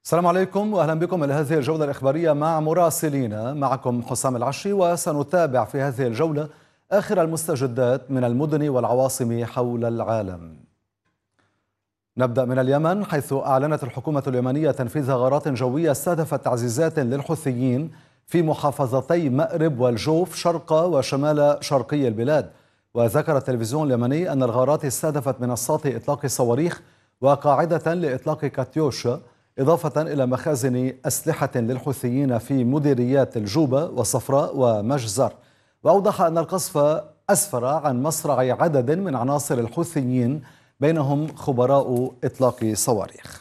السلام عليكم واهلا بكم الى هذه الجوله الاخباريه مع مراسلينا. معكم حسام العشي، وسنتابع في هذه الجوله اخر المستجدات من المدن والعواصم حول العالم. نبدا من اليمن، حيث اعلنت الحكومه اليمنيه تنفيذ غارات جويه استهدفت تعزيزات للحوثيين في محافظتي مأرب والجوف شرق وشمال شرقي البلاد. وذكر التلفزيون اليمني ان الغارات استهدفت منصات اطلاق صواريخ وقاعده لاطلاق كاتيوشا، إضافة إلى مخازن أسلحة للحوثيين في مديريات الجوبة وصفراء ومجزر. وأوضح أن القصف أسفر عن مصرع عدد من عناصر الحوثيين بينهم خبراء إطلاق صواريخ.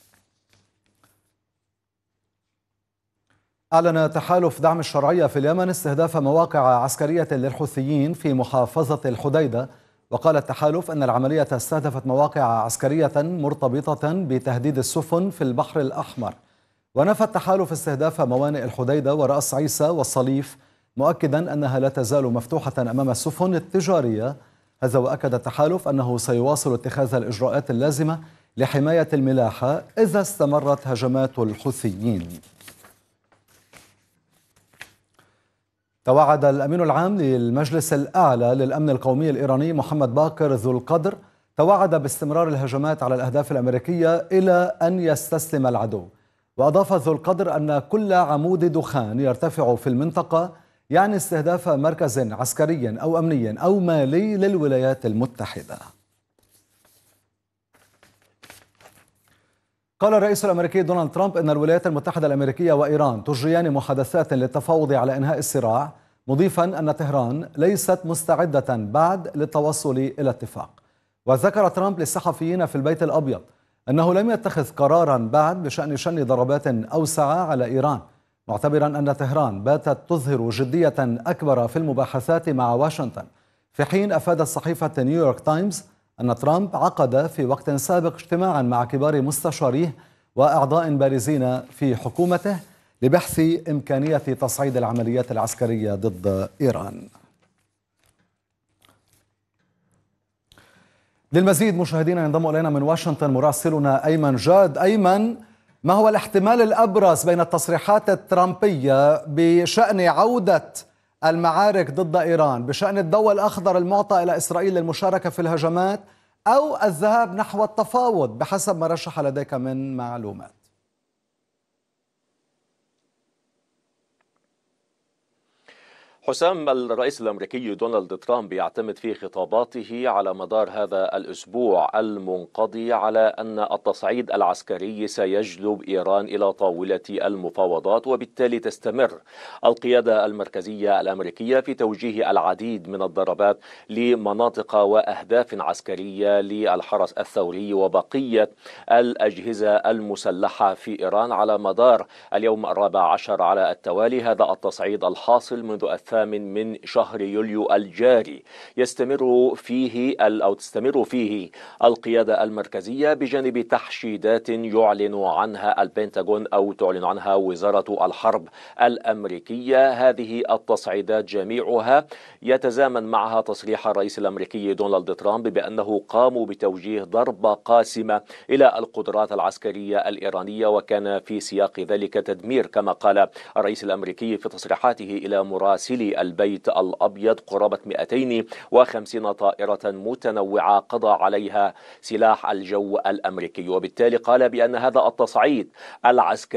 أعلن تحالف دعم الشرعية في اليمن استهداف مواقع عسكرية للحوثيين في محافظة الحديدة. وقال التحالف أن العملية استهدفت مواقع عسكرية مرتبطة بتهديد السفن في البحر الأحمر. ونفى التحالف استهداف موانئ الحديدة ورأس عيسى والصليف، مؤكدا أنها لا تزال مفتوحة أمام السفن التجارية. هذا وأكد التحالف أنه سيواصل اتخاذ الإجراءات اللازمة لحماية الملاحة إذا استمرت هجمات الحوثيين. توعد الأمين العام للمجلس الأعلى للأمن القومي الإيراني محمد باقر ذو القدر باستمرار الهجمات على الأهداف الأمريكية إلى أن يستسلم العدو. وأضاف ذو القدر أن كل عمود دخان يرتفع في المنطقة يعني استهداف مركز عسكري أو أمني أو مالي للولايات المتحدة. قال الرئيس الأمريكي دونالد ترامب أن الولايات المتحدة الأمريكية وإيران تجريان محادثات للتفاوض على إنهاء الصراع، مضيفا أن طهران ليست مستعدة بعد للتوصل إلى اتفاق. وذكر ترامب للصحفيين في البيت الأبيض أنه لم يتخذ قرارا بعد بشأن شن ضربات أوسع على إيران، معتبرا أن طهران باتت تظهر جدية أكبر في المباحثات مع واشنطن. في حين أفادت صحيفة نيويورك تايمز أن ترامب عقد في وقت سابق اجتماعا مع كبار مستشاريه وأعضاء بارزين في حكومته لبحث إمكانية تصعيد العمليات العسكرية ضد إيران. للمزيد مشاهدينا ينضم إلينا من واشنطن مراسلنا أيمن جاد. أيمن، ما هو الاحتمال الأبرز بين التصريحات الترامبية بشأن عودة المعارك ضد إيران، بشأن الضوء الأخضر المعطى إلى إسرائيل للمشاركة في الهجمات، أو الذهاب نحو التفاوض بحسب ما رشح لديك من معلومات؟ حسام، الرئيس الأمريكي دونالد ترامب يعتمد في خطاباته على مدار هذا الأسبوع المنقضي على أن التصعيد العسكري سيجلب إيران إلى طاولة المفاوضات، وبالتالي تستمر القيادة المركزية الأمريكية في توجيه العديد من الضربات لمناطق وأهداف عسكرية للحرس الثوري وبقية الأجهزة المسلحة في إيران على مدار اليوم 14 على التوالي. هذا التصعيد الحاصل منذ الثامن من شهر يوليو الجاري تستمر فيه القيادة المركزية بجانب تحشيدات يعلن عنها البنتاغون أو تعلن عنها وزارة الحرب الأمريكية. هذه التصعيدات جميعها يتزامن معها تصريح الرئيس الأمريكي دونالد ترامب بأنه قاموا بتوجيه ضربة قاسمة إلى القدرات العسكرية الإيرانية، وكان في سياق ذلك تدمير، كما قال الرئيس الأمريكي في تصريحاته إلى مراسلي البيت الأبيض، قرابة 250 طائرة متنوعة قضى عليها سلاح الجو الأمريكي. وبالتالي قال بأن هذا التصعيد العسكري